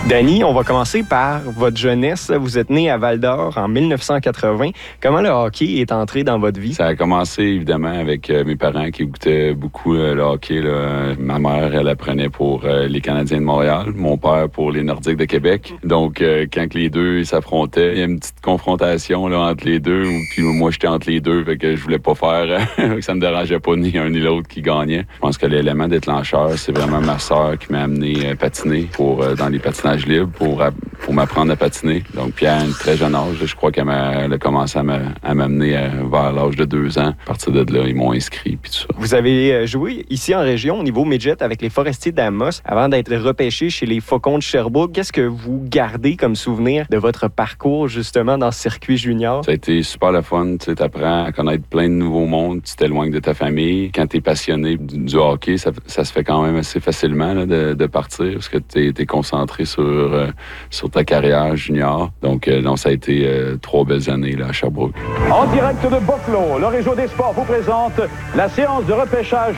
Danny, on va commencer par votre jeunesse. Vous êtes né à Val-d'Or en 1980. Comment le hockey est entré dans votre vie? Ça a commencé évidemment avec mes parents qui goûtaient beaucoup le hockey. Là. Ma mère, elle apprenait pour les Canadiens de Montréal, mon père pour les Nordiques de Québec. Donc, quand les deux s'affrontaient, il y a une petite confrontation là, entre les deux. Puis moi, j'étais entre les deux, fait que je voulais pas faire... ça me dérangeait pas ni un ni l'autre qui gagnait. Je pense que l'élément déclencheur, c'est vraiment ma sœur qui m'a amené patiner dans les patinages libre pour m'apprendre à patiner. Donc, puis à un très jeune âge, je crois qu'elle a commencé à m'amener vers l'âge de 2 ans. À partir de là, ils m'ont inscrit, puis tout ça. Vous avez joué ici en région, au niveau midget, avec les Forestiers d'Amos, avant d'être repêché chez les Faucons de Sherbrooke. Qu'est-ce que vous gardez comme souvenir de votre parcours, justement, dans ce circuit junior? Ça a été super le fun. Tu apprends à connaître plein de nouveaux mondes. Tu t'éloignes de ta famille. Quand tu es passionné du hockey, ça se fait quand même assez facilement là, de partir, parce que tu es concentré sur ta carrière junior. Donc ça a été 3 belles années là, à Sherbrooke. En direct de Buffalo, le Réseau des Sports vous présente la séance de repêchage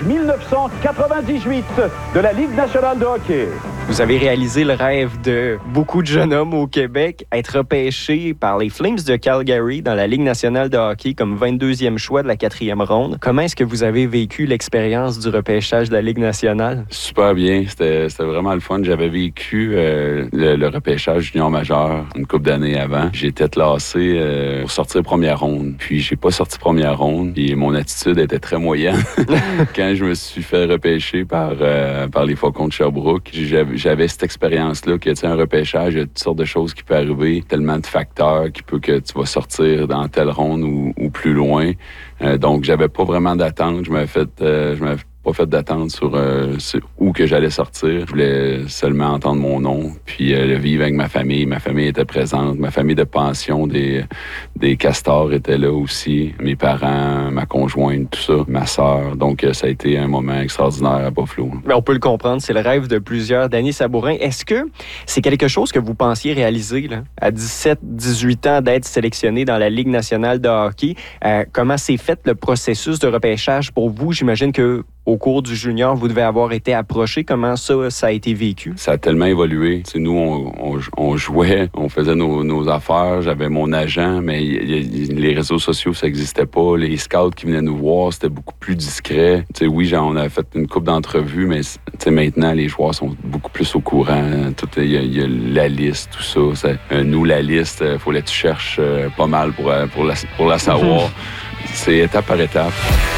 1998 de la Ligue nationale de hockey. Vous avez réalisé le rêve de beaucoup de jeunes hommes au Québec, être repêché par les Flames de Calgary dans la Ligue nationale de hockey comme 22e choix de la 4e ronde. Comment est-ce que vous avez vécu l'expérience du repêchage de la Ligue nationale? Super bien. C'était vraiment le fun. J'avais vécu le repêchage junior majeur une couple d'années avant. J'étais classé pour sortir première ronde. Puis j'ai pas sorti première ronde. Puis mon attitude était très moyenne. Quand je me suis fait repêcher par les Faucons de Sherbrooke, j'avais cette expérience-là que, tu sais, un repêchage, il y a toutes sortes de choses qui peuvent arriver, tellement de facteurs qui peut que tu vas sortir dans telle ronde ou plus loin. Donc, j'avais pas vraiment d'attente. Je m'avais pas fait d'attente sur où que j'allais sortir. Je voulais seulement entendre mon nom, puis le vivre avec ma famille. Ma famille était présente. Ma famille de pension des Castors était là aussi. Mes parents, ma conjointe, tout ça, ma sœur. Donc, ça a été un moment extraordinaire à Buffalo. Mais on peut le comprendre, c'est le rêve de plusieurs. Danny Sabourin, est-ce que c'est quelque chose que vous pensiez réaliser là, à 17, 18 ans d'être sélectionné dans la Ligue nationale de hockey? Comment s'est fait le processus de repêchage pour vous? J'imagine que au cours du junior, vous devez avoir été approché. Comment ça a été vécu? Ça a tellement évolué. T'sais, nous, on jouait, on faisait nos affaires. J'avais mon agent, mais les réseaux sociaux, ça n'existait pas. Les scouts qui venaient nous voir, c'était beaucoup plus discret. T'sais, oui, on a fait une couple d'entrevues, mais maintenant, les joueurs sont beaucoup plus au courant. Il y a la liste, tout ça. Nous, la liste, il faut que tu cherches pas mal pour la savoir. C'est étape par étape.